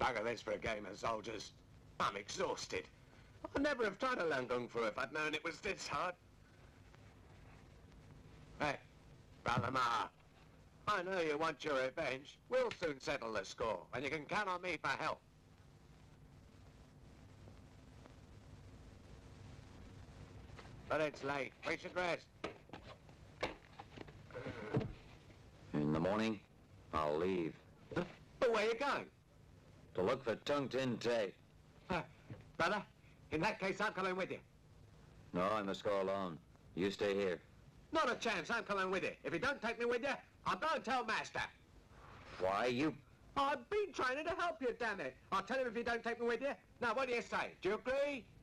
Bugger this for a game of soldiers. I'm exhausted. I'd never have tried to learn Kung Fu if I'd known it was this hard. Hey, Brother Ma, I know you want your revenge. We'll soon settle the score, and you can count on me for help. But it's late. We should rest. In the morning, I'll leave. But where are you going? To look for Tung Tin Tay. Brother, in that case, I'm coming with you. No, I must go alone. You stay here. Not a chance. I'm coming with you. If you don't take me with you, I'll go and tell Master. Why, you... I've been training to help you, damn it. I'll tell him if you don't take me with you. Now, what do you say? Do you agree?